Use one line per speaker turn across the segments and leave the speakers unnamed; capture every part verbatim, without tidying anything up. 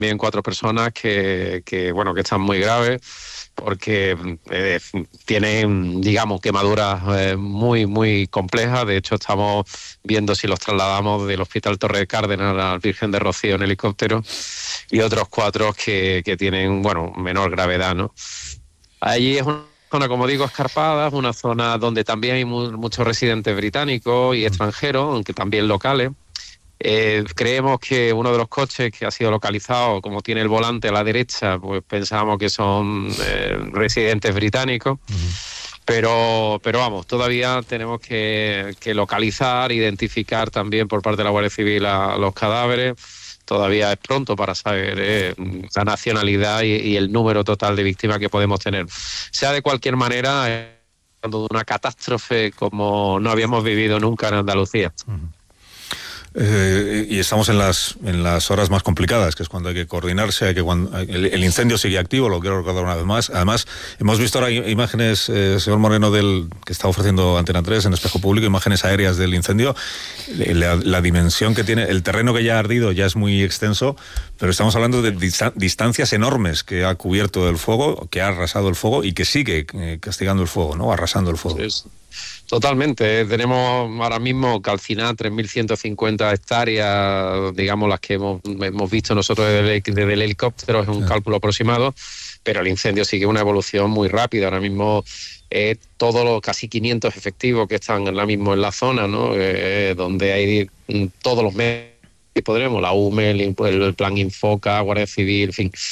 también cuatro personas que, que bueno, que están muy graves porque eh, tienen, digamos, quemaduras eh, muy, muy complejas. De hecho, estamos viendo si los trasladamos del Hospital Torre de Cárdenas al Virgen de Rocío en helicóptero, y otros cuatro que, que tienen, bueno, menor gravedad, ¿no? Allí es una zona, como digo, escarpada, es una zona donde también hay mu- muchos residentes británicos y extranjeros, aunque también locales. Eh, creemos que uno de los coches que ha sido localizado, como tiene el volante a la derecha, pues pensamos que son eh, residentes británicos. Pero, pero vamos, todavía tenemos que, que localizar, identificar también por parte de la Guardia Civil a los cadáveres. Todavía es pronto para saber eh, la nacionalidad y, y el número total de víctimas que podemos tener. Sea de cualquier manera, eh, hablando de una catástrofe como no habíamos vivido nunca en Andalucía.
Uh-huh. Eh, y estamos en las en las horas más complicadas, que es cuando hay que coordinarse, hay que cuando, el, el incendio sigue activo, lo quiero recordar una vez más. Además, hemos visto ahora imágenes, eh, señor Moreno, del que está ofreciendo Antena tres en Espejo Público, imágenes aéreas del incendio. La, la dimensión que tiene, el terreno que ya ha ardido ya es muy extenso, pero estamos hablando de dista- distancias enormes que ha cubierto el fuego, que ha arrasado el fuego y que sigue eh, castigando el fuego, ¿no? Arrasando el fuego.
Sí, totalmente. Tenemos ahora mismo calcinadas tres mil ciento cincuenta hectáreas, digamos, las que hemos, hemos visto nosotros desde el, desde el helicóptero, es un sí. cálculo aproximado, pero el incendio sigue una evolución muy rápida. Ahora mismo eh, todos los casi quinientos efectivos que están ahora mismo en la zona, ¿no? Eh, donde hay todos los medios que podremos, la U M E, el, el Plan Infoca, Guardia Civil, en fin.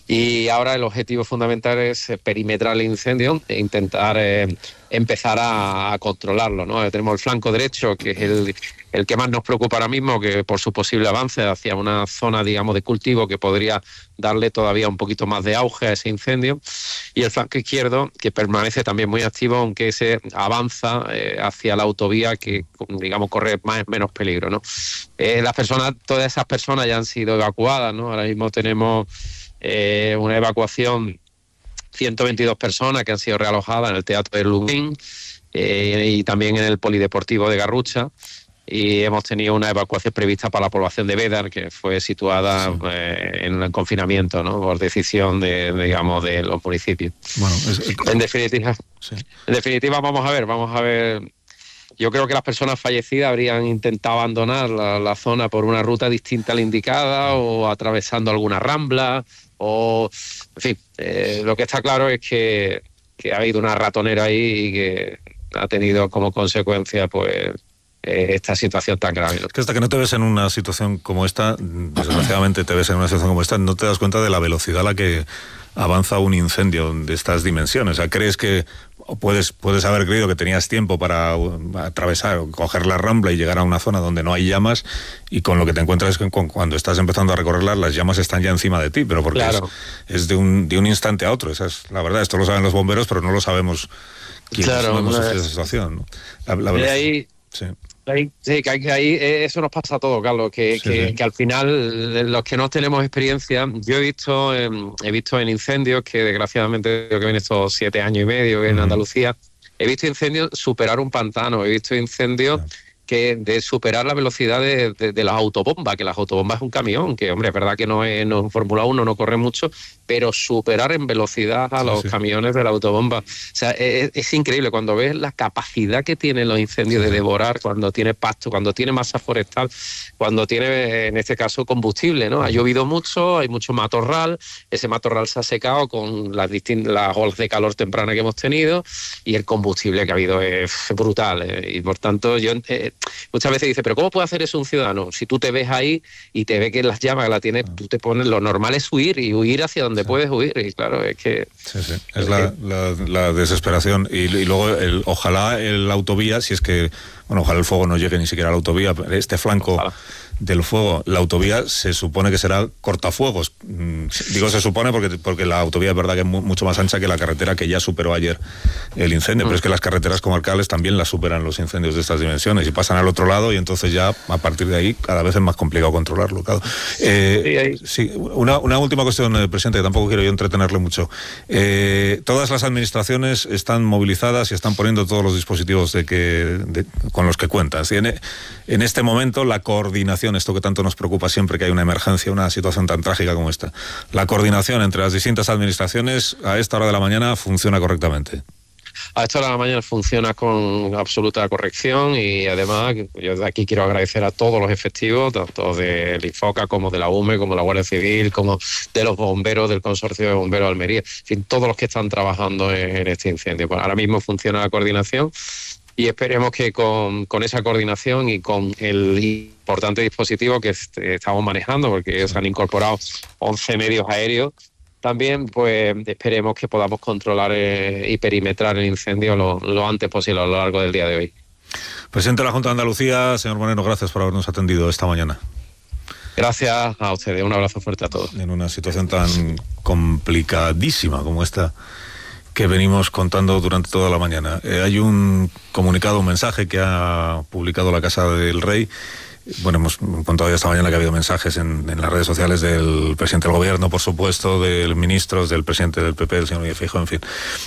Y ahora el objetivo fundamental es perimetrar el incendio e intentar eh, empezar a, a controlarlo, ¿no? Tenemos el flanco derecho, que es el, el que más nos preocupa ahora mismo, que por su posible avance hacia una zona, digamos, de cultivo que podría darle todavía un poquito más de auge a ese incendio, y el flanco izquierdo, que permanece también muy activo, aunque se avanza eh, hacia la autovía, que, digamos, corre más menos peligro, ¿no? Eh, las personas, todas esas personas ya han sido evacuadas, ¿no? Ahora mismo tenemos eh, una evacuación, ciento veintidós personas que han sido realojadas en el Teatro de Lublin eh, y también en el Polideportivo de Garrucha. Y hemos tenido una evacuación prevista para la población de Bédar, que fue situada sí. eh, en el confinamiento, ¿no? Por decisión de, de, digamos, de los municipios. Bueno, es, es... En definitiva, sí. en definitiva, vamos a ver, vamos a ver. Yo creo que las personas fallecidas habrían intentado abandonar la, la zona por una ruta distinta a la indicada, o atravesando alguna rambla, o, en fin, eh, lo que está claro es que, que ha habido una ratonera ahí y que ha tenido como consecuencia, pues, esta situación tan grave, ¿no?
Es que hasta que no te ves en una situación como esta, desgraciadamente te ves en una situación como esta, no te das cuenta de la velocidad a la que avanza un incendio de estas dimensiones. O sea, crees que puedes, puedes haber creído que tenías tiempo para atravesar, coger la rambla y llegar a una zona donde no hay llamas, y con lo que te encuentras es que cuando estás empezando a recorrerlas, las llamas están ya encima de ti, pero porque claro. es, es de un de un instante a otro. Esa es la verdad. Esto lo saben los bomberos, pero no lo sabemos quienes
claro,
no hemos
no
sufrido
es...
esa situación, ¿no? La, la
de ahí... Sí. Ahí, sí, que, que ahí eso nos pasa a todos, Carlos, que, sí, que, sí. que al final los que no tenemos experiencia, yo he visto eh, he visto en incendios, que desgraciadamente yo que ven estos siete años y medio en uh-huh. Andalucía, he visto incendios superar un pantano, he visto incendios uh-huh. que de superar la velocidad de, de, de las autobombas, que las autobombas es un camión, que hombre, es verdad que no es no, en Fórmula uno no corre mucho, pero superar en velocidad a sí, los sí. camiones de la autobomba. O sea, es, es increíble cuando ves la capacidad que tienen los incendios sí. de devorar, cuando tiene pasto, cuando tiene masa forestal, cuando tiene, en este caso, combustible, ¿no? Ha llovido mucho, hay mucho matorral, ese matorral se ha secado con las distintas las olas de calor temprana que hemos tenido, y el combustible que ha habido es brutal, ¿eh? Y por tanto, yo eh, muchas veces dice, pero ¿cómo puede hacer eso un ciudadano? Si tú te ves ahí y te ves que las llamas que la tienes, tú te pones, lo normal es huir, y huir hacia donde sí. puedes huir, y claro, es que...
Sí, sí, es, es la, que... la, la desesperación, y, y luego el, ojalá el autovía, si es que, bueno, ojalá el fuego no llegue ni siquiera a la autovía, este flanco ojalá. del fuego, la autovía se supone que será cortafuegos, digo se supone porque, porque la autovía es verdad que es mu mucho más ancha que la carretera que ya superó ayer el incendio, mm. pero es que las carreteras comarcales también las superan los incendios de estas dimensiones y pasan al otro lado y entonces ya a partir de ahí cada vez es más complicado controlarlo. Claro. Eh, sí, una, una última cuestión, presidente, que tampoco quiero yo entretenerle mucho. Eh, todas las administraciones están movilizadas y están poniendo todos los dispositivos de que, de, con los que cuentan. ¿Sí? En, en este momento la coordinación, esto que tanto nos preocupa siempre que hay una emergencia, una situación tan trágica como esta, la coordinación entre las distintas administraciones a esta hora de la mañana funciona correctamente.
A esta hora de la mañana funciona con absoluta corrección y además yo de aquí quiero agradecer a todos los efectivos, tanto del IFOCA como de la U M E, como de la Guardia Civil, como de los bomberos, del Consorcio de Bomberos de Almería, en fin, todos los que están trabajando en, en este incendio. Bueno, ahora mismo funciona la coordinación y esperemos que con, con esa coordinación y con el importante dispositivo que este, estamos manejando, porque se han incorporado once medios aéreos, también pues esperemos que podamos controlar eh, y perimetrar el incendio lo, lo antes posible a lo largo del día de hoy.
Presidente de la Junta de Andalucía, señor Moreno, gracias por habernos atendido esta mañana.
Gracias a ustedes, un abrazo fuerte a todos.
En una situación tan complicadísima como esta que venimos contando durante toda la mañana. Eh, hay un comunicado, un mensaje que ha publicado la Casa del Rey. Bueno, hemos contado ya esta mañana que ha habido mensajes en, en las redes sociales del presidente del gobierno, por supuesto, del ministro, del presidente del P P, el señor Núñez Feijóo, en fin.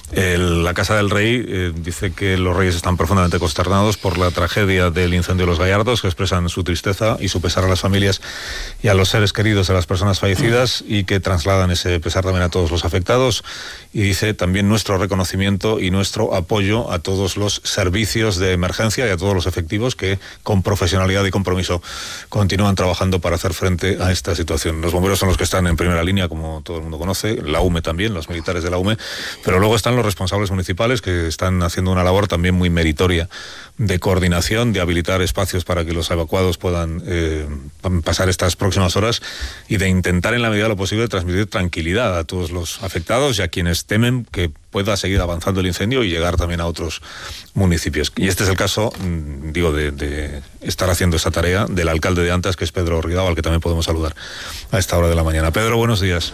El, la Casa del Rey eh, dice que los reyes están profundamente consternados por la tragedia del incendio de Los Gallardos, que expresan su tristeza y su pesar a las familias y a los seres queridos de las personas fallecidas y que trasladan ese pesar también a todos los afectados. Y dice también nuestro reconocimiento y nuestro apoyo a todos los servicios de emergencia y a todos los efectivos que con profesionalidad y compromiso continúan trabajando para hacer frente a esta situación. Los bomberos son los que están en primera línea, como todo el mundo conoce, la U M E también, los militares de la U M E, pero luego están los responsables municipales que están haciendo una labor también muy meritoria de coordinación, de habilitar espacios para que los evacuados puedan eh, pasar estas próximas horas y de intentar en la medida de lo posible transmitir tranquilidad a todos los afectados y a quienes temen que pueda seguir avanzando el incendio y llegar también a otros municipios. Y este es el caso, digo, de, de estar haciendo esa tarea del alcalde de Antas, que es Pedro Rigao, al que también podemos saludar a esta hora de la mañana. Pedro, buenos días.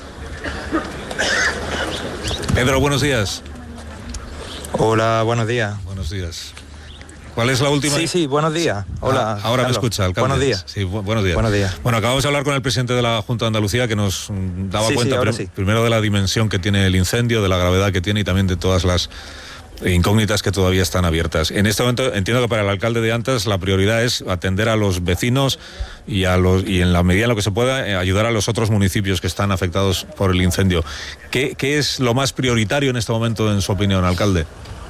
Pedro, buenos días.
Hola, buenos días.
Buenos días. ¿Cuál es la última?
Sí, sí, buenos días. Hola.
Ah, ahora Carlos. Me escucha, alcalde.
Buenos días.
Sí, bu buenos días.
Buenos días.
Bueno, acabamos de hablar con el presidente de la Junta de Andalucía, que nos daba sí, cuenta
sí,
prim
sí.
primero de la dimensión que tiene el incendio, de la gravedad que tiene y también de todas las incógnitas que todavía están abiertas. En este momento entiendo que para el alcalde de Antas la prioridad es atender a los vecinos y a los y en la medida en lo que se pueda eh, ayudar a los otros municipios que están afectados por el incendio. ¿Qué, qué es lo más prioritario en este momento, en su opinión, alcalde?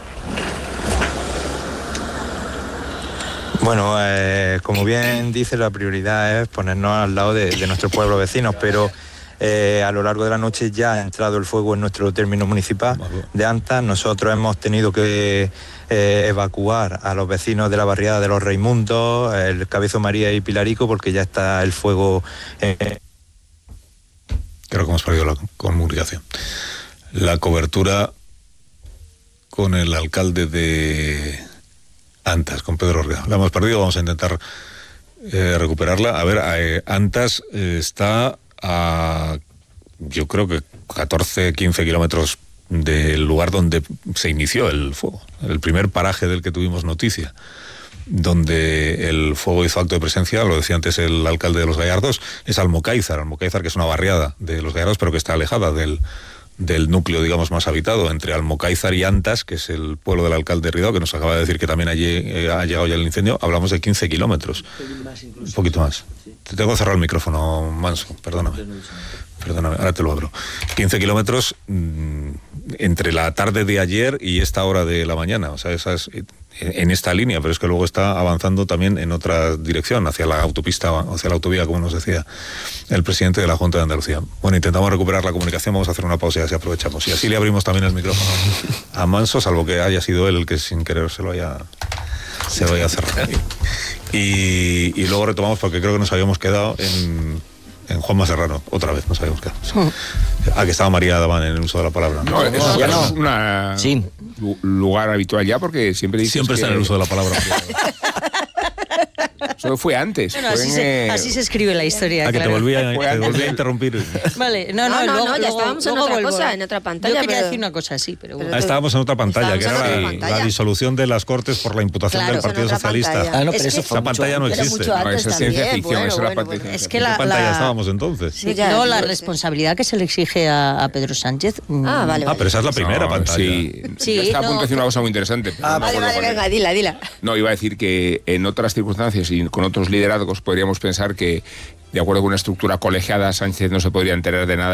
Bueno, eh, como bien dice, la prioridad es ponernos al lado de, de nuestros pueblos vecinos, pero eh, a lo largo de la noche ya ha entrado el fuego en nuestro término municipal de Antas. Nosotros hemos tenido que eh, evacuar a los vecinos de la barriada de los Raimundos, el Cabezo María y Pilarico, porque ya está el fuego. Eh...
Creo que hemos perdido la comunicación. La cobertura con el alcalde de Antas, con Pedro Rigao. La hemos perdido, vamos a intentar eh, recuperarla. A ver, eh, Antas eh, está a, yo creo que catorce, quince kilómetros del lugar donde se inició el fuego. El primer paraje del que tuvimos noticia, donde el fuego hizo acto de presencia, lo decía antes el alcalde de Los Gallardos, es Almocáizar, Almocáizar que es una barriada de Los Gallardos, pero que está alejada del del núcleo, digamos, más habitado, entre Almocáizar y Antas, que es el pueblo del alcalde Rigao, que nos acaba de decir que también allí eh, ha llegado ya el incendio. Hablamos de quince kilómetros. Un poquito más. Sí. Te tengo que cerrar el micrófono, Manso, perdóname. Perdóname, ahora te lo abro. quince kilómetros mmm, entre la tarde de ayer y esta hora de la mañana. O sea, esas, en esta línea, pero es que luego está avanzando también en otra dirección, hacia la autopista, hacia la autovía, como nos decía el presidente de la Junta de Andalucía. Bueno, intentamos recuperar la comunicación, vamos a hacer una pausa y así aprovechamos. Y así le abrimos también el micrófono a Manso, salvo que haya sido él el que sin querer se lo haya, se lo haya cerrado. Y, y luego retomamos, porque creo que nos habíamos quedado en... en Juanma Serrano, otra vez, nos habíamos quedado. Sí. Ah, que estaba María Adamán en el uso de la palabra.
No, es, no, ya no. un sí. lugar habitual ya, porque siempre dices
Siempre
que...
está en el uso de la palabra.
Eso fue antes.
Bueno,
fue
así,
en,
se,
eh...
así se escribe la historia.
Ah,
claro.
que te volvía, te volvía a interrumpir.
Vale, no,
No,
no,
no,
luego,
no, ya
luego,
estábamos en
luego
otra
vuelvo.
cosa, en otra pantalla,
Yo quería
pero-
decir una cosa así, pero bueno.
Ah, estábamos en otra pantalla, que era
Estábamos en
la,
otra pantalla.
la disolución de las Cortes por la imputación
Claro,
del Partido
en otra
Socialista.
pantalla.
Ah, no,
Es
pero eso
que-
fue
Esa pantalla no
pero
existe.
mucho
No,
antes
eso es ciencia
también,
ficción,
bueno,
eso era
bueno,
parte-
bueno.
Es que
¿En
la,
qué pantalla
la-
estábamos entonces?
Sí,
Ya,
no,
sí,
la
sí.
responsabilidad que se le exige a, a Pedro Sánchez. mm,
Ah, vale,
Ah,
vale.
pero esa es la primera
No,
pantalla.
Sí,
Sí,
yo estaba a punto
no,
de decir una cosa muy interesante. pero
Ah,
no me
vale,
acuerdo
vale,
cuál
venga,
era.
dila, dila.
No, iba a decir que en otras circunstancias y con otros liderazgos podríamos pensar que, de acuerdo con una estructura colegiada, Sánchez no se podría enterar de nada